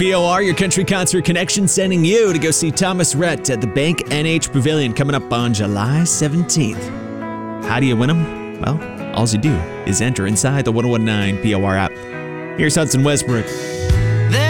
POR, your country concert connection, sending you to go see Thomas Rhett at the Bank NH Pavilion coming up on July 17th. How do you win them? Well, all you do is enter inside the 1019 POR app. Here's Hudson Westbrook.